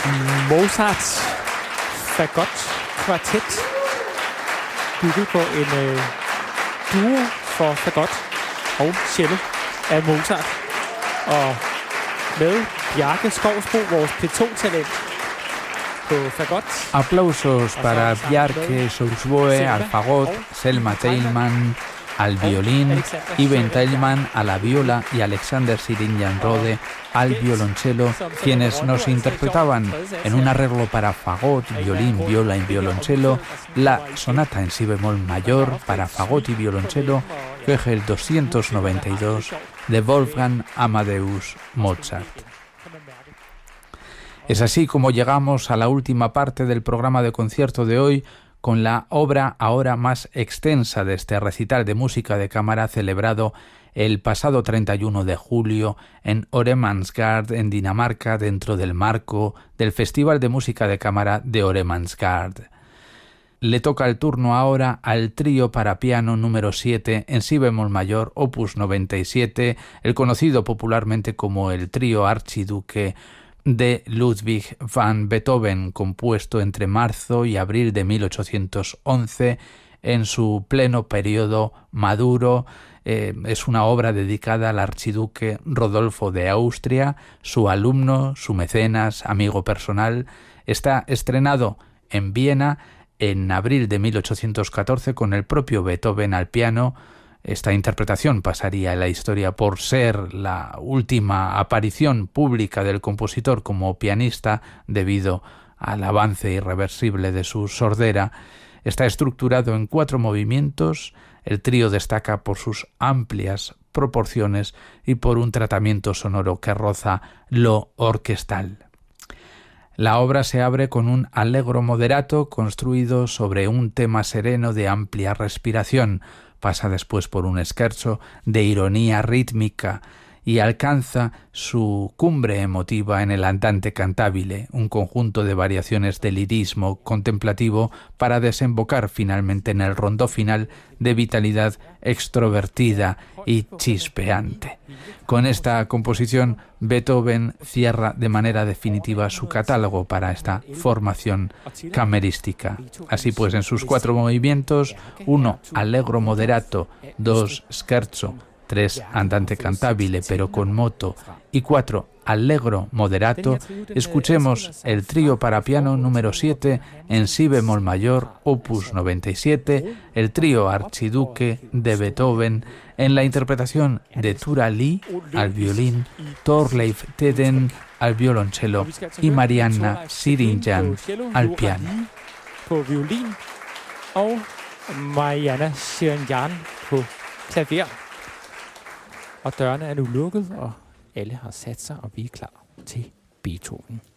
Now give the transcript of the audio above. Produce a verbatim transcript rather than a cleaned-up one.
Mozarts fagot-kvartet, bygget på en øh, duo for fagot og cello af Mozart. Og med Bjarke Skovsbo, vores P to-talent på fagot. Aplausos para Bjarke Skovsbo al fagot, Selma Teilman al violín, Iben Teilman a la viola y Alexander Sirinyan-Rode al violonchelo, quienes nos interpretaban en un arreglo para fagot, violín, viola y violonchelo la sonata en si bemol mayor para fagot y violonchelo, Köchel doscientos noventa y dos de Wolfgang Amadeus Mozart. Es así como llegamos a la última parte del programa de concierto de hoy, con la obra ahora más extensa de este recital de música de cámara celebrado el pasado treinta y uno de julio en Oremansgard, en Dinamarca, dentro del marco del Festival de Música de Cámara de Oremansgard. Le toca el turno ahora al trío para piano número siete en si bemol mayor, opus noventa y siete, el conocido popularmente como el trío Archiduque de Ludwig van Beethoven, compuesto entre marzo y abril de mil ochocientos once en su pleno periodo maduro. Eh, es una obra dedicada al archiduque Rodolfo de Austria, su alumno, su mecenas, amigo personal. Está estrenado en Viena en abril de mil ochocientos catorce con el propio Beethoven al piano. Esta interpretación pasaría a la historia por ser la última aparición pública del compositor como pianista debido al avance irreversible de su sordera. Está estructurado en cuatro movimientos. El trío destaca por sus amplias proporciones y por un tratamiento sonoro que roza lo orquestal. La obra se abre con un allegro moderato construido sobre un tema sereno de amplia respiración. Pasa después por un scherzo de ironía rítmica y alcanza su cumbre emotiva en el andante cantabile, un conjunto de variaciones de lirismo contemplativo para desembocar finalmente en el rondó final de vitalidad extrovertida y chispeante. Con esta composición, Beethoven cierra de manera definitiva su catálogo para esta formación camerística. Así pues, en sus cuatro movimientos, uno allegro moderato, dos scherzo, tres andante cantabile pero con moto y cuatro allegro moderato, escuchemos el trío para piano número siete en si bemol mayor, opus noventa y siete, el trío Archiduque de Beethoven, en la interpretación de Tura Lee al violín, Thorleif Teden al violonchelo y Marianna Sirinyan al piano. På violin og Marianna Sirinyan på klaver. Og dørene er nu lukket, og alle har sat sig, og vi er klar til Beethoven.